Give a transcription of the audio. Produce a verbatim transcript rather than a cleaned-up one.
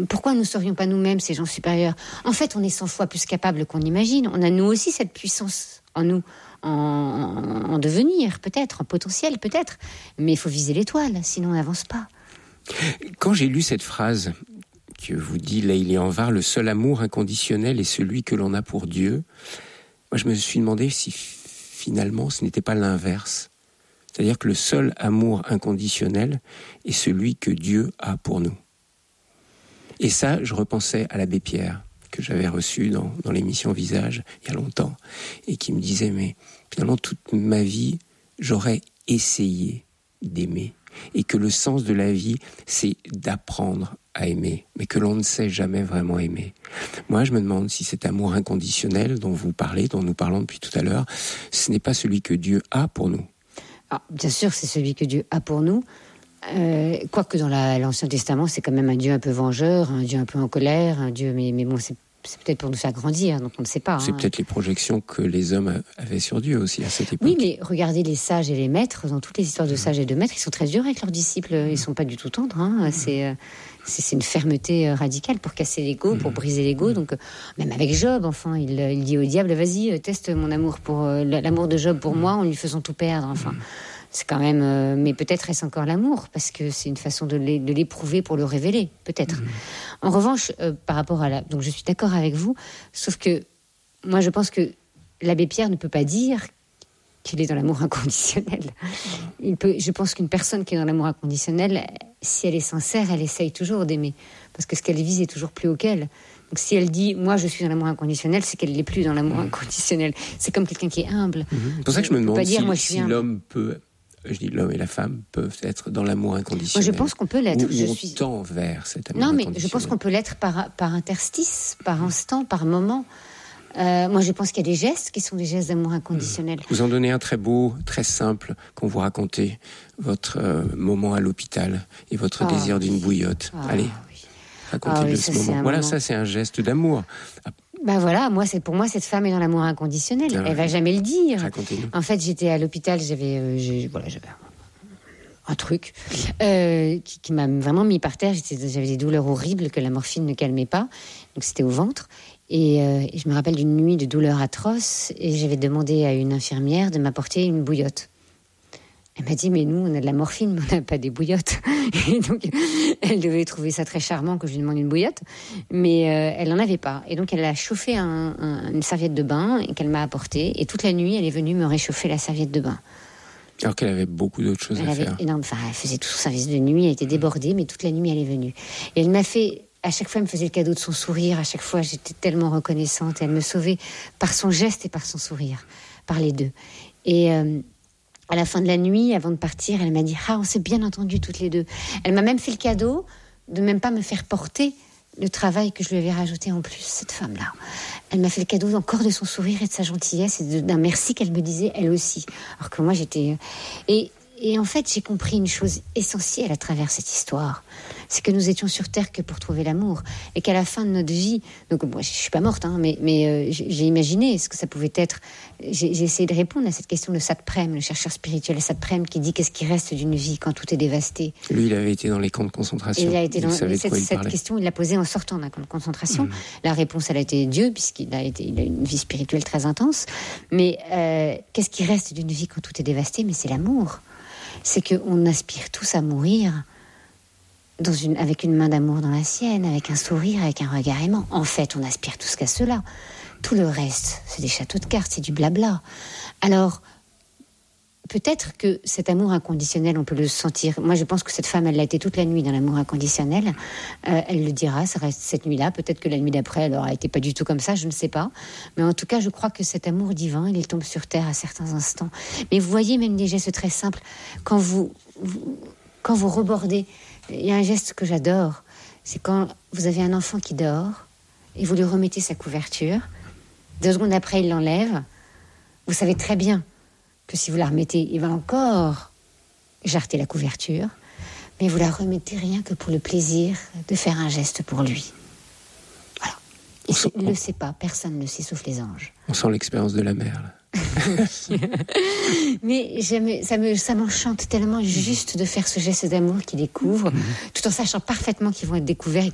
pourquoi ne serions pas nous-mêmes ces gens supérieurs ? En fait, on est cent fois plus capable qu'on imagine. On a nous aussi cette puissance en nous, en, en devenir peut-être, en potentiel peut-être. Mais il faut viser l'étoile, sinon on n'avance pas. Quand j'ai lu cette phrase que vous dit Layli Anwar, le seul amour inconditionnel est celui que l'on a pour Dieu, moi je me suis demandé si finalement ce n'était pas l'inverse. C'est-à-dire que le seul amour inconditionnel est celui que Dieu a pour nous. Et ça, je repensais à l'abbé Pierre, que j'avais reçu dans, dans l'émission Visage il y a longtemps, et qui me disait, mais finalement toute ma vie, j'aurais essayé d'aimer. Et que le sens de la vie, c'est d'apprendre à aimer, mais que l'on ne sait jamais vraiment aimer. Moi, je me demande si cet amour inconditionnel dont vous parlez, dont nous parlons depuis tout à l'heure, ce n'est pas celui que Dieu a pour nous. Ah, bien sûr, c'est celui que Dieu a pour nous. Euh, quoique dans la, l'Ancien Testament, c'est quand même un Dieu un peu vengeur, un Dieu un peu en colère, un Dieu, mais, mais bon, c'est, c'est peut-être pour nous faire grandir, donc on ne sait pas. C'est hein. peut-être les projections que les hommes avaient sur Dieu aussi à cette époque. Oui, mais regardez les sages et les maîtres, dans toutes les histoires de sages et de maîtres, ils sont très durs avec leurs disciples, ils ne sont pas du tout tendres. Hein. C'est, c'est, c'est une fermeté radicale pour casser l'ego, pour briser l'ego. Donc, même avec Job, enfin, il, il dit au diable, vas-y, teste mon amour pour l'amour de Job pour moi en lui faisant tout perdre. Enfin, c'est quand même, euh, mais peut-être est-ce encore l'amour, parce que c'est une façon de, l'é- de l'éprouver pour le révéler, peut-être. Mmh. En revanche, euh, par rapport à la, donc je suis d'accord avec vous, sauf que moi je pense que l'abbé Pierre ne peut pas dire qu'il est dans l'amour inconditionnel. Il peut, je pense qu'une personne qui est dans l'amour inconditionnel, si elle est sincère, elle essaye toujours d'aimer, parce que ce qu'elle vise est toujours plus haut qu'elle. Donc si elle dit « moi je suis dans l'amour inconditionnel », c'est qu'elle n'est plus dans l'amour mmh. inconditionnel. C'est comme quelqu'un qui est humble. Mmh. C'est pour ça que je me demande dire, si, moi, je si suis l'homme peut... Je dis l'homme et la femme peuvent être dans l'amour inconditionnel. Moi, je pense qu'on peut l'être. Ou, je ou on suis... tend vers cet amour non, inconditionnel. mais je pense qu'on peut l'être par, par interstice, par instant, par moment. Euh, moi, je pense qu'il y a des gestes qui sont des gestes d'amour inconditionnel. Vous en donnez un très beau, très simple, quand vous racontez votre euh, moment à l'hôpital et votre oh, désir d'une bouillotte. Oh, Allez, oui. racontez-le oh, oui, ce ça, moment. Voilà, moment. Ça, c'est un geste d'amour. Ben voilà, moi, c'est, pour moi, cette femme est dans l'amour inconditionnel. Ah, Elle oui. va jamais le dire. Racontez-nous. En fait, j'étais à l'hôpital, j'avais, euh, j'ai, voilà, j'avais un truc euh, qui, qui m'a vraiment mis par terre. J'étais, j'avais des douleurs horribles que la morphine ne calmait pas. Donc, c'était au ventre. Et, euh, et je me rappelle d'une nuit de douleurs atroces. Et j'avais demandé à une infirmière de m'apporter une bouillotte. Elle m'a dit, mais nous, on a de la morphine, mais on n'a pas des bouillottes. Et donc, elle devait trouver ça très charmant que je lui demande une bouillotte, mais euh, elle n'en avait pas. Et donc, elle a chauffé un, un, une serviette de bain et qu'elle m'a apportée. Et toute la nuit, elle est venue me réchauffer la serviette de bain. Alors qu'elle avait beaucoup d'autres choses elle à avait faire. Énorme, enfin, elle faisait tout son service de nuit, elle était débordée, mais toute la nuit, elle est venue. Et elle m'a fait... À chaque fois, elle me faisait le cadeau de son sourire. À chaque fois, j'étais tellement reconnaissante. Elle me sauvait par son geste et par son sourire, par les deux. Et... Euh, à la fin de la nuit, avant de partir, elle m'a dit « Ah, on s'est bien entendues toutes les deux ». Elle m'a même fait le cadeau de même pas me faire porter le travail que je lui avais rajouté en plus, cette femme-là. Elle m'a fait le cadeau encore de son sourire et de sa gentillesse et d'un merci qu'elle me disait, elle aussi. Alors que moi, j'étais... Et, et en fait, j'ai compris une chose essentielle à travers cette histoire. C'est que nous étions sur Terre que pour trouver l'amour. Et qu'à la fin de notre vie... Donc, moi, je ne suis pas morte, hein, mais, mais euh, j'ai, j'ai imaginé ce que ça pouvait être. J'ai, j'ai essayé de répondre à cette question de Satprem, le chercheur spirituel Satprem, qui dit qu'est-ce qui reste d'une vie quand tout est dévasté. Lui, il avait été dans les camps de concentration. Et il a été dans... il savait cette, de quoi il cette parlait. question, il l'a posée en sortant d'un camp de concentration. Mmh. La réponse, elle a été Dieu, puisqu'il a, été, il a une vie spirituelle très intense. Mais euh, qu'est-ce qui reste d'une vie quand tout est dévasté ? Mais c'est l'amour. C'est qu'on aspire tous à mourir dans une, avec une main d'amour dans la sienne, avec un sourire, avec un regard aimant. En fait, on aspire tous qu'à cela. Tout le reste, c'est des châteaux de cartes, c'est du blabla. Alors, peut-être que cet amour inconditionnel, on peut le sentir. Moi, je pense que cette femme, elle l'a été toute la nuit dans l'amour inconditionnel. Euh, elle le dira, ça reste cette nuit-là. Peut-être que la nuit d'après, elle n'aura été pas du tout comme ça, je ne sais pas. Mais en tout cas, je crois que cet amour divin, il tombe sur terre à certains instants. Mais vous voyez, même des gestes très simples. Quand vous, vous, quand vous rebordez, il y a un geste que j'adore. C'est quand vous avez un enfant qui dort et vous lui remettez sa couverture. Deux secondes après, il l'enlève. Vous savez très bien que si vous la remettez, il va encore jarreter la couverture, mais vous la remettez rien que pour le plaisir de faire un geste pour lui. Voilà. Et sent, il ne le sait pas, personne ne le sait, sauf les anges. On sent l'expérience de la mère, là. Mais j'aime, ça, me, ça m'enchante tellement juste de faire ce geste d'amour qu'ils découvrent, tout en sachant parfaitement qu'ils vont être découverts.